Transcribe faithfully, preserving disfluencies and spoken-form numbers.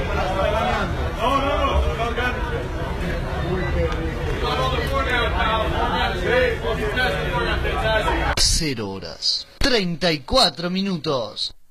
No, no, no. Cero horas, treinta y cuatro minutos.